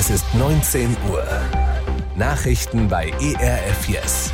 Es ist 19 Uhr. Nachrichten bei ERF Yes.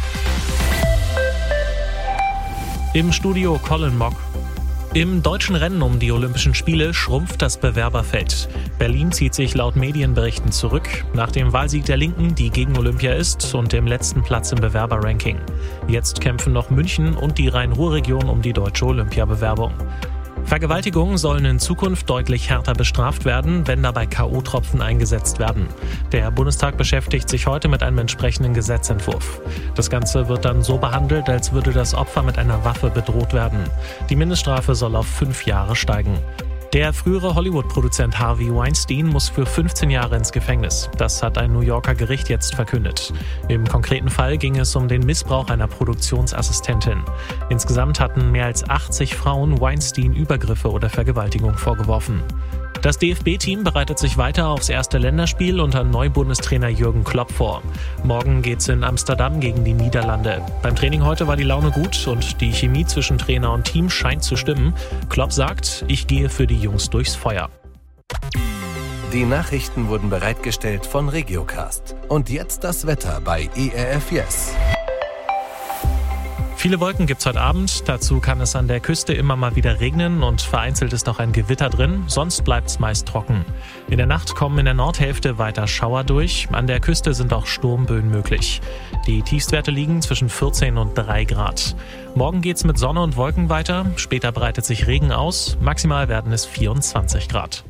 Im Studio Colin Mock. Im deutschen Rennen um die Olympischen Spiele schrumpft das Bewerberfeld. Berlin zieht sich laut Medienberichten zurück, nach dem Wahlsieg der Linken, die gegen Olympia ist, und dem letzten Platz im Bewerberranking. Jetzt kämpfen noch München und die Rhein-Ruhr-Region um die deutsche Olympiabewerbung. Vergewaltigungen sollen in Zukunft deutlich härter bestraft werden, wenn dabei K.O.-Tropfen eingesetzt werden. Der Bundestag beschäftigt sich heute mit einem entsprechenden Gesetzentwurf. Das Ganze wird dann so behandelt, als würde das Opfer mit einer Waffe bedroht werden. Die Mindeststrafe soll auf 5 Jahre steigen. Der frühere Hollywood-Produzent Harvey Weinstein muss für 15 Jahre ins Gefängnis. Das hat ein New Yorker Gericht jetzt verkündet. Im konkreten Fall ging es um den Missbrauch einer Produktionsassistentin. Insgesamt hatten mehr als 80 Frauen Weinstein Übergriffe oder Vergewaltigung vorgeworfen. Das DFB-Team bereitet sich weiter aufs erste Länderspiel unter Neubundestrainer Jürgen Klopp vor. Morgen geht's in Amsterdam gegen die Niederlande. Beim Training heute war die Laune gut und die Chemie zwischen Trainer und Team scheint zu stimmen. Klopp sagt, ich gehe für die Jungs durchs Feuer. Die Nachrichten wurden bereitgestellt von Regiocast. Und jetzt das Wetter bei ERF Yes. Viele Wolken gibt's heute Abend. Dazu kann es an der Küste immer mal wieder regnen und vereinzelt ist auch ein Gewitter drin. Sonst bleibt's meist trocken. In der Nacht kommen in der Nordhälfte weiter Schauer durch. An der Küste sind auch Sturmböen möglich. Die Tiefstwerte liegen zwischen 14 und 3 Grad. Morgen geht's mit Sonne und Wolken weiter. Später breitet sich Regen aus. Maximal werden es 24 Grad.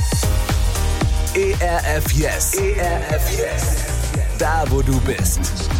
ERF Yes. ERF Yes. Da, wo du bist.